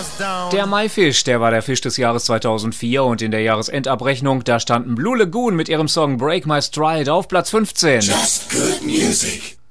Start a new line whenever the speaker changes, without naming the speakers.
Der Maifisch, der war der Fisch des Jahres 2004 und in der Jahresendabrechnung, da standen Blue Lagoon mit ihrem Song Break My Stride auf Platz 15.
Just good music.